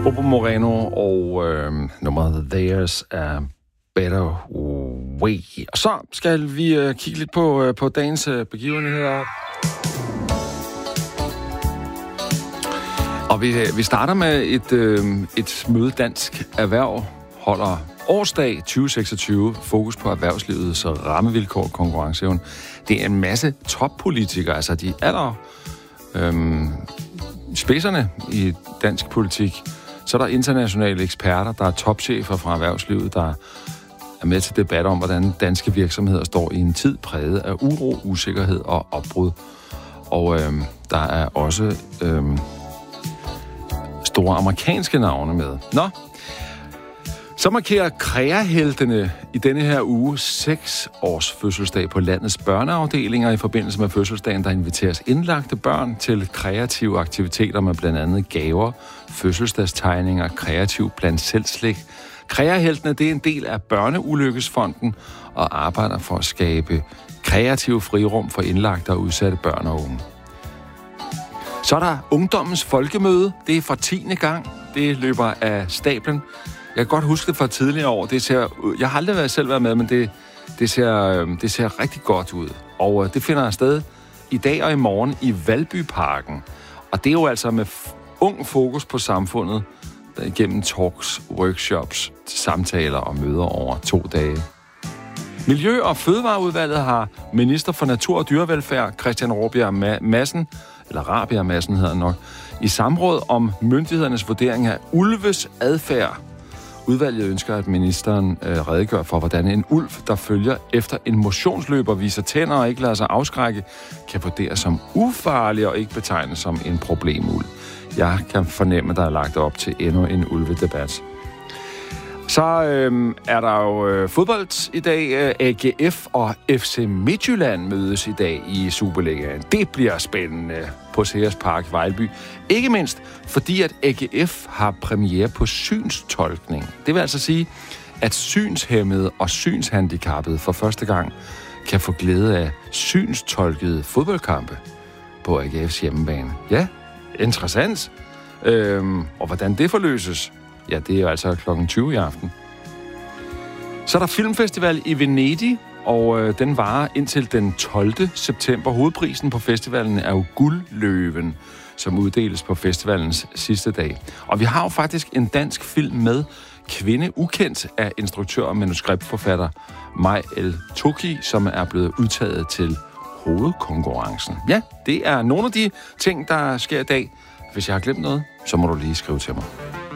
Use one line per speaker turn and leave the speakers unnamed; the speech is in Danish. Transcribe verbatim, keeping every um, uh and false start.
Bobo Moreno og øh, nummeret There's a Better Way. Og så skal vi øh, kigge lidt på, øh, på dagens øh, begivenheder. Og vi, vi starter med et, øh, et møde Dansk Erhverv holder årsdag tyve seksogtyve. Fokus på erhvervslivets rammevilkår og konkurrenceevne. Det er en masse toppolitikere, altså de aller øh, spidserne i dansk politik. Så er der internationale eksperter, der er topchefer fra erhvervslivet, der er med til debat om, hvordan danske virksomheder står i en tid præget af uro, usikkerhed og opbrud. Og øh, der er også øh, store amerikanske navne med. Nå, så markerer Krea-heltene i denne her uge seks års fødselsdag på landets børneafdelinger. I forbindelse med fødselsdagen, der inviteres indlagte børn til kreative aktiviteter med blandt andet gaver, fødselsdagstegninger, kreativ blandt selvslik. Krea-heltene, det er en del af Børneulykkesfonden og arbejder for at skabe kreative frirum for indlagte og udsatte børn og unge. Så er der Ungdommens Folkemøde. Det er for tiende gang. Det løber af stablen. Jeg kan godt huske det fra tidligere år. Det ser, jeg har aldrig været selv været med, men det, det, ser, det ser rigtig godt ud. Og det finder sted i dag og i morgen i Valbyparken. Og det er jo altså med f- ung fokus på samfundet, gennem talks, workshops, samtaler og møder over to dage. Miljø- og Fødevareudvalget har minister for Natur- og Dyrevelfærd, Christian Rabjerg Madsen, eller Rabjerg Madsen hedder nok, i samråd om myndighedernes vurdering af ulves adfærd. Udvalget ønsker, at ministeren øh, redegør for, hvordan en ulv, der følger efter en motionsløber, viser tænder og ikke lader sig afskrække, kan vurderes som ufarlig og ikke betegnes som en problemulv. Jeg kan fornemme, at der er lagt op til endnu en ulvedebat. Så øh, er der jo øh, fodbold i dag. A G F og F C Midtjylland mødes i dag i Superligaen. Det bliver spændende på Ceres Park i Vejlby. Ikke mindst fordi, at A G F har premiere på synstolkning. Det vil altså sige, at synshæmmede og synshandicappede for første gang kan få glæde af synstolkede fodboldkampe på A G F's hjemmebane. Ja, interessant. Øhm, og hvordan det forløses, ja, det er jo altså klokken tyve i aften. Så er der filmfestival i Venedig, og øh, den varer indtil den tolvte september. Hovedprisen på festivalen er jo Guldløven, som uddeles på festivalens sidste dag. Og vi har jo faktisk en dansk film med, Kvinde ukendt, af instruktør og manuskriptforfatter Maj El Toki, som er blevet udtaget til hovedkonkurrencen. Ja, det er nogle af de ting, der sker i dag. Hvis jeg har glemt noget, så må du lige skrive til mig.